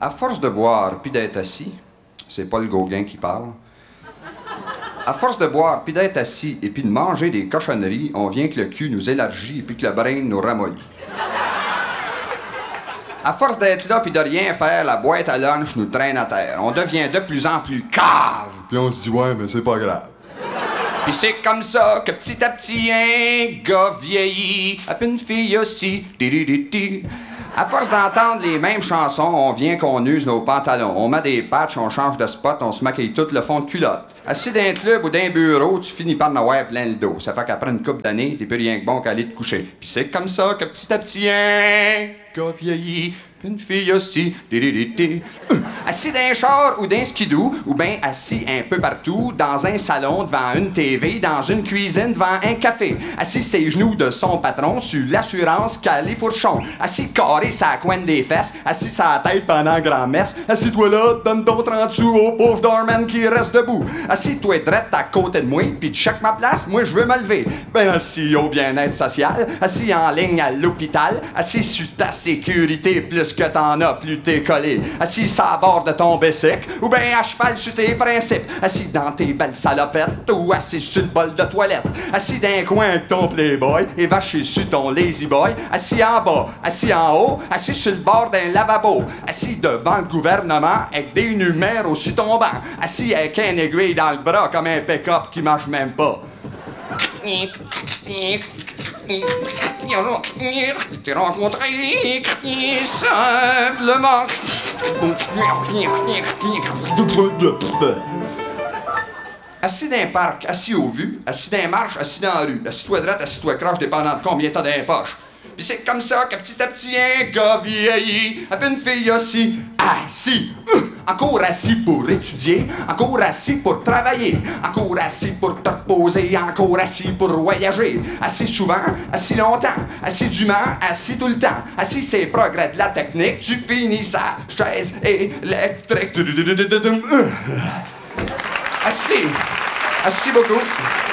À force de boire puis d'être assis, c'est pas le Gauguin qui parle. À force de boire puis d'être assis et puis de manger des cochonneries, on vient que le cul nous élargit et puis que le brain nous ramollit. À force d'être là puis de rien faire, la boîte à lunch nous traîne à terre. On devient de plus en plus cave. Puis on se dit, ouais, mais c'est pas grave. Puis c'est comme ça que petit à petit un gars vieillit, à une fille aussi. Di-di-di-di. À force d'entendre les mêmes chansons, on vient qu'on use nos pantalons. On met des patchs, on change de spot, on se maquille tout le fond de culotte. Assis d'un club ou d'un bureau, tu finis par en avoir plein le dos. Ça fait qu'après une couple d'années, t'es plus rien que bon qu'à aller te coucher. Puis c'est comme ça que petit à petit un gars vieillit, puis une fille aussi. Di-di-di-di. Assis d'un char ou d'un skidoo, ou bien assis un peu partout, dans un salon, devant une TV, dans une cuisine, devant un café. Assis ses genoux de son patron, sur l'assurance calé fourchon. Assis carré sa coine des fesses, assis sa tête pendant grand-messe. Assis-toi là, donne ton 30 sous au pauvre doorman qui reste debout. Assis-toi drette à côté de moi, puis check ma place, moi je veux me lever. Ben assis au bien-être social, assis en ligne à l'hôpital, assis sur ta sécurité, plus que t'en as, plus t'es collé. Assis à bord de ton bicycle, ou bien à cheval sur tes principes. Assis dans tes belles salopettes, ou assis sur le bol de toilette. Assis d'un coin avec ton playboy, et vaché sur ton lazy boy. Assis en bas, assis en haut, assis sur le bord d'un lavabo. Assis devant le gouvernement, avec des numéros sur ton banc. Assis avec un aiguille dans le bras comme un pick-up qui marche même pas. T'es rencontré simplement. Assis dans un parc, assis aux vues, assis dans les marches, assis dans la rue, assis-toi droite, assis-toi croche, dépendant de combien t'as dans les poches. Puis c'est comme ça que petit à petit un gars vieillit, à une fille aussi, assis. Encore assis pour étudier, encore assis pour travailler, encore assis pour te reposer, encore assis pour voyager. Assis souvent, assis longtemps, assis dûment, assis tout le temps. Assis c'est progrès de la technique, tu finis sa chaise électrique. Assis. Assis beaucoup.